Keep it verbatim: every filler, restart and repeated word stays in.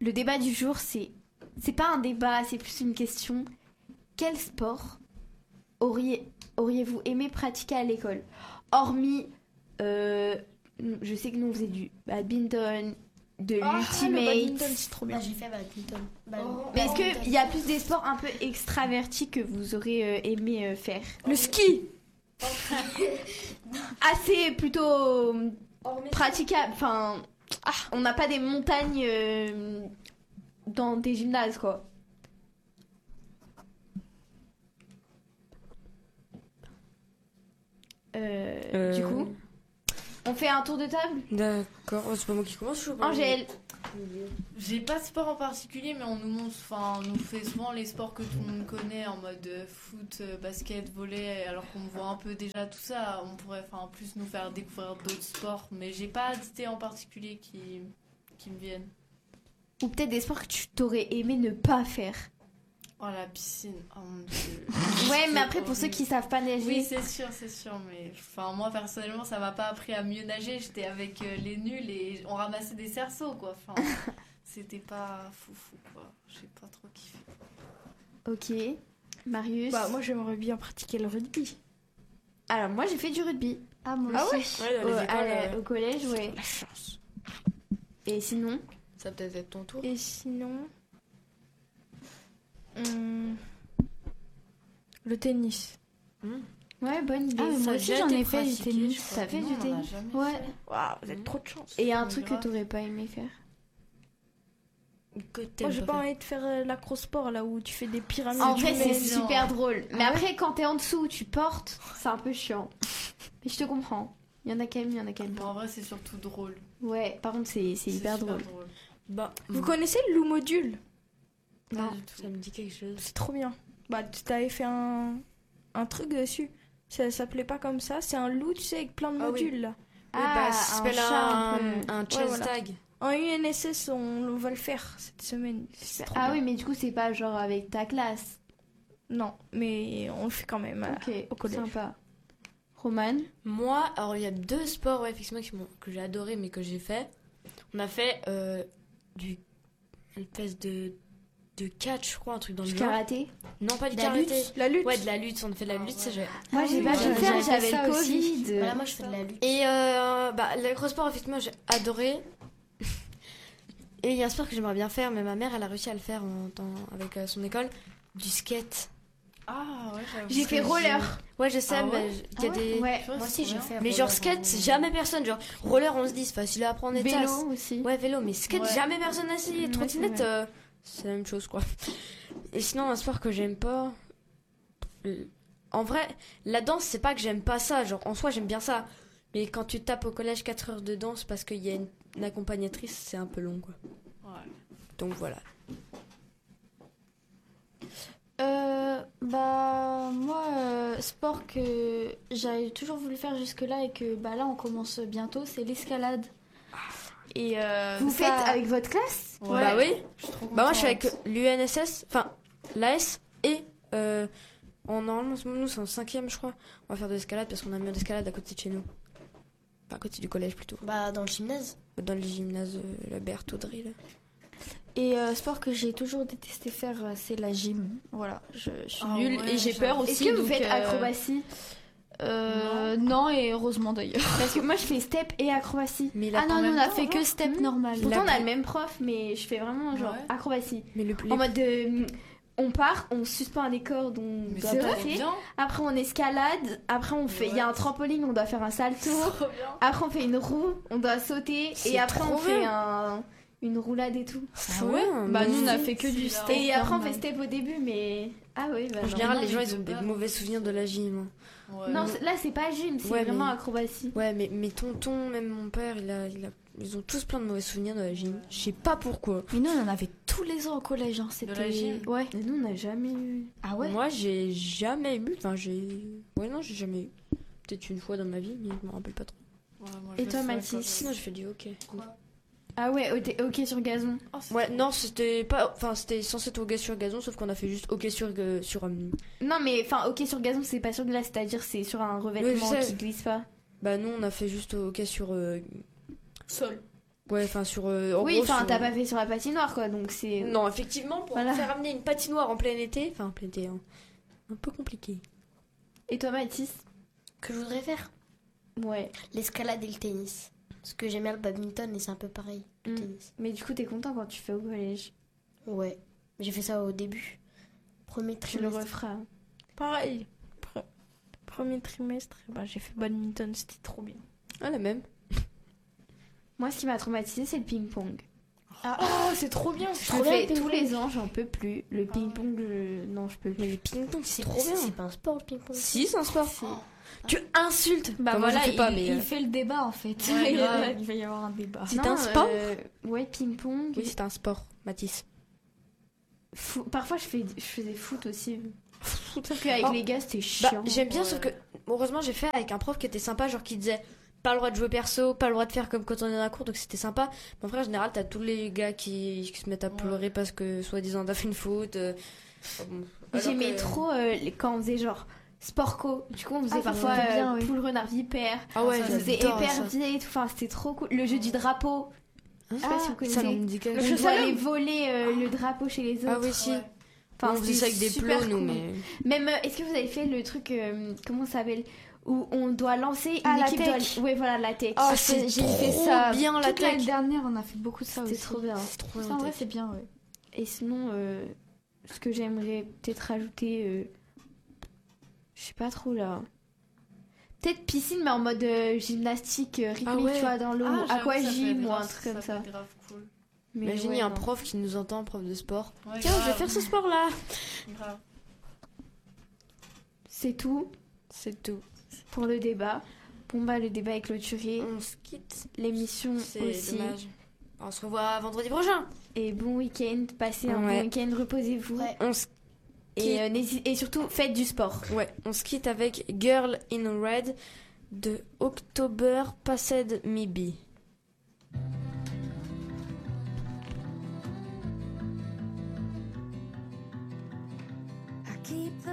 le débat du jour, c'est... C'est pas un débat, c'est plus une question. Quel sport auriez, auriez-vous aimé pratiquer à l'école ? Hormis... Euh, je sais que nous, on faisait du badminton, de Ah, l'ultimate. le badminton, c'est trop bien. Bah, j'ai fait badminton. Oh. Mais est-ce qu'il y a plus des sports un peu extravertis que vous aurez euh, aimé euh, faire ? Le ski. Assez plutôt praticable. Enfin, ah, on n'a pas des montagnes euh, dans des gymnases, quoi. Euh, Euh, Du coup, on fait un tour de table. D'accord, c'est pas moi qui commence, je sais pas. Angèle, J'ai pas de sport en particulier, mais on nous montre, enfin, on nous fait souvent les sports que tout le monde connaît en mode euh, foot, euh, basket, volley, alors qu'on voit un peu déjà tout ça. On pourrait, enfin, en plus nous faire découvrir d'autres sports, mais j'ai pas d'idées en particulier qui, qui me viennent. ou peut-être des sports que tu t'aurais aimé ne pas faire. Oh la piscine, oh mon dieu. Ouais, mais C'est après pour ceux horrible. qui savent pas nager. Oui, c'est sûr, c'est sûr, mais enfin moi personnellement ça m'a pas appris à mieux nager. J'étais avec euh, les nuls et on ramassait des cerceaux quoi. Enfin, c'était pas foufou quoi. J'ai pas trop kiffé. Ok, Marius. Bah, moi, j'aimerais bien pratiquer le rugby. Alors moi j'ai fait du rugby. Ah, moi Ah aussi. Ouais, dans les Au, écoles, à la- euh, au collège, ouais. La chance. Et sinon, ça va peut-être être ton tour. Et sinon. hum, Le tennis. ouais, bonne idée. Ah, mais Ça moi a aussi, déjà j'en été ai fait du pratiqué, tennis. je crois. T'as fait Non, du on en a tennis jamais Ouais. fait. Waouh, vous avez trop de chance. Et un Mais truc que grave. t'aurais pas aimé faire. Que Moi, t'aimes j'ai pas pas faire. envie de faire euh, l'acrosport là où tu fais des pyramides. En vrai, c'est humaines. super drôle. Mais Ah après, quand t'es en dessous, tu portes, c'est un peu chiant. Mais je te comprends. Il y en a quand même, il y en a quand même Bon, pas. en vrai c'est surtout drôle. Ouais, par contre, c'est c'est hyper super drôle. Bah, Vous connaissez le loup module? Pas non, du tout. ça me dit quelque chose. C'est trop bien. Bah, tu t'avais fait un, un truc dessus. Ça s'appelait pas comme ça. C'est un loup, tu sais, avec plein de Ah oui. modules là. Oui, bah, ça un s'appelle chat un un, peu. un Ouais, chess voilà. tag. En U N S S, on, on va le faire cette semaine. C'est trop Ah bien. oui, mais du coup, c'est pas genre avec ta classe. Non, mais on le fait quand même. euh, Ok, au collège. sympa. Roman, Moi, alors il y a deux sports ouais, effectivement qui m'ont- que j'ai adoré mais que j'ai fait. On a fait euh, du une espèce de de catch, je crois, un truc dans le du genre. karaté. Non, pas du La karaté. lutte. La lutte. Ouais, de la lutte, on a fait de la Ah lutte, ça ouais. j'ai. Moi, j'ai oui, pas ouais, pu j'avais faire, fait j'avais ça le aussi. Covid. Voilà, moi, je fais de la lutte. Et euh, bah, l'aérosport, effectivement, j'ai adoré. Et il y a un sport que j'aimerais bien faire, mais ma mère, elle a réussi à le faire en temps, avec euh, son école, du skate. Ah ouais, j'avoue. J'ai fait roller. Ouais, je sais, Ah mais ouais il y a Ah ouais des. Ouais. Moi Moi aussi, j'ai fait. Mais roller genre en- skate, jamais personne. Genre roller, on se dit, c'est facile à apprendre et Vélo tas. aussi. Ouais, vélo, mais skate, Ouais. jamais personne n'a essayé. Ouais, Trottinette, c'est vrai. euh, c'est la même chose, quoi. Et sinon, un sport que j'aime pas. euh, En vrai, la danse, c'est pas que j'aime pas ça. Genre, en soi, j'aime bien ça. Mais quand tu tapes au collège quatre heures de danse parce qu'il y a une, une accompagnatrice, c'est un peu long, quoi. Ouais. Donc voilà. Euh, bah moi euh, sport que j'avais toujours voulu faire jusque là et que bah là on commence bientôt, c'est l'escalade. Et euh, Vous ça- faites avec votre classe Ouais. Bah oui. Je suis trop Bah moi, je suis contente. avec l'U N S S, enfin, l'A S et. Euh, en, normalement, nous, c'est en cinquième, je crois. On va faire de l'escalade parce qu'on a un mur d'escalade à côté de chez nous. Enfin, à côté du collège plutôt. Bah dans le gymnase. Dans le gymnase, euh, la Berthaudrie, là. Et euh, sport que j'ai toujours détesté faire, euh, c'est la gym. Voilà, je, je suis Ah nulle ouais, et j'ai peur j'avoue. aussi. Est-ce que vous donc, faites euh, acrobatie euh, non. et heureusement d'ailleurs. Parce que moi, je fais step et acrobatie. Mais Ah non, en nous on même a temps, fait que hein. step Mmh. normal. Pourtant, on La- a le même prof, mais je fais vraiment genre Ouais. acrobatie. Mais le En mode de. On part, on suspend un corps dont on Mais doit c'est trop passer. bien. Après, on escalade. Après, on fait. Il y a un trampoline, on doit faire un salto. Après, on fait une roue, on doit sauter. C'est Et après, on trop fait bien. un, une roulade et tout. Ah ouais. Bah nous on a Si, fait que si, du là. step. Et après, on normal. fait step au début, mais. Ah oui, bah En non. général, non, les gens, mais ils ont de des base. mauvais souvenirs de la gym. hein. Ouais. Non, c'est- là, c'est pas gym, c'est Ouais, vraiment mais- acrobatie. Ouais, mais mes tontons, même mon père, il a, il a, ils ont tous plein de mauvais souvenirs de la gym. Je sais pas pourquoi. Mais nous on en avait tous les ans au collège. Hein. C'était. la gym Ouais. Mais nous, on n'a jamais eu. Ah ouais. Moi, j'ai jamais eu. Enfin, j'ai. Ouais, non, j'ai jamais eu. Peut-être une fois dans ma vie, mais je me rappelle pas trop. Ouais, moi, Et je le toi, fais à Mathis côté. Sinon, j'ai fait du hockey. Ah ouais, ok, ok sur gazon. Oh, c'est Ouais, trop non, c'était pas. Enfin, c'était censé être hockey sur gazon, sauf qu'on a fait juste hockey sur. euh, sur euh, Non, mais enfin, ok sur gazon, c'est pas sur glace, c'est-à-dire c'est sur un revêtement Oui, je sais. qui glisse pas. Bah, nous, on a fait juste hockey sur. euh, Sol. Ouais, enfin sur. euh, en Oui, gros, enfin, sur- t'as pas fait sur la patinoire, quoi, donc c'est. Non, effectivement, pour Voilà. faire amener une patinoire en plein été, enfin en plein été, hein, un peu compliqué. Et toi, Mathis? Que je voudrais faire Ouais. l'escalade et le tennis. Parce que j'aime bien le badminton et c'est un peu pareil, le Mm. tennis. Mais du coup, t'es content quand tu fais au collège. Ouais, j'ai fait ça au début. Premier Tu le trimestre. referas. Pareil. Pre- Premier trimestre, bah, j'ai fait badminton, c'était trop bien. Ah, la même. Moi, ce qui m'a traumatisé, c'est le ping-pong. Oh, c'est trop bien. Je le fais tous les ans, j'en peux plus. Le ping-pong, je... non, je peux plus. Mais le ping-pong, c'est C'est trop bien. C'est pas un sport le ping-pong. Si, c'est un sport. Tu insultes. Bah Enfin, moi, je voilà, fais pas, il, mais. il euh, fait le débat en fait. Ouais, il, va, grave. il va y avoir un débat. C'est Non, un sport euh, Ouais, ping-pong. Oui, c'est un sport, Mathis. Fou- Parfois, je, fais... je faisais foot aussi. Sauf qu'avec Oh. les gars, c'était Bah, chiant. j'aime bien, sauf que heureusement, j'ai fait avec un prof qui était sympa, genre qui disait pas le droit de jouer perso, pas le droit de faire comme quand on est dans la cour, donc c'était sympa. Mais en vrai, en général, t'as tous les gars qui, qui se mettent à Ouais. pleurer parce que soi-disant t'as fait une faute. euh, ah bon. Alors J'aimais que- trop euh, les- quand on faisait genre sport co. Du coup, on faisait Ah, ça, parfois c'était bien, euh, oui. poule renard vipère. Ah ouais, Ça, On faisait j'adore ça. épervier et tout. Enfin, c'était trop cool. Le jeu du drapeau. Je sais pas si vous Ça connaissez. me dit quelque On chose. doit aller voler euh, le drapeau chez les autres. Ah oui, si. Ouais. Enfin, on faisait ça avec c'était des super plots, nous, cool. mais. Même, euh, est-ce que vous avez fait le truc, euh, comment ça s'appelle, où on doit lancer une Ah, la équipe tech. doit... Ouais, voilà, la tech. Ah, c'est- c'est j'ai fait trop ça bien la Toute l'année tech. dernière, on a fait beaucoup de ça C'était aussi. trop bien. C'est trop Ça, bien en la vrai, tech. c'est bien, ouais. Et sinon, euh, ce que j'aimerais peut-être rajouter, euh, je sais pas trop là. Peut-être piscine, mais en mode euh, gymnastique euh, rythmique, Ah ouais. tu vois, dans l'eau. Ah, j'avoue, ça peut Aquagym être ou un grave- truc comme ça. peut être grave cool. Mais Imaginez ouais, un non. prof qui nous entend, prof de sport. Ouais, Tiens, je vais grave. faire ce sport-là. Grave. C'est tout C'est tout. pour le débat. Bon bah le débat est clôturé. On se quitte. L'émission C'est aussi. dommage. On se revoit vendredi prochain. Et bon week-end, passez un Ouais. bon week-end, reposez-vous. Ouais. On se Et, euh, n'hési- et surtout, faites du sport. Ouais, on se quitte avec Girl in Red de October Passed Maybe. I keep the